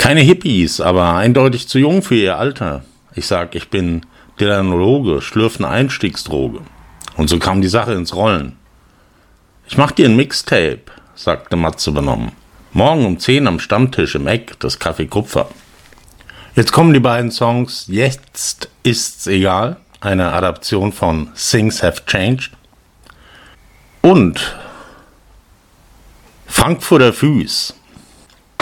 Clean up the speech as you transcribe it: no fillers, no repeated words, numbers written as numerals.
Keine Hippies, aber eindeutig zu jung für ihr Alter. Ich sag, ich bin Delanologe, schlürfen Einstiegsdroge. Und so kam die Sache ins Rollen. Ich mach dir ein Mixtape, sagte Matze benommen. Morgen um 10 am Stammtisch im Eck des Café Kupfer. Jetzt kommen die beiden Songs Jetzt ist's egal, eine Adaption von Things Have Changed, und Frankfurter Füß.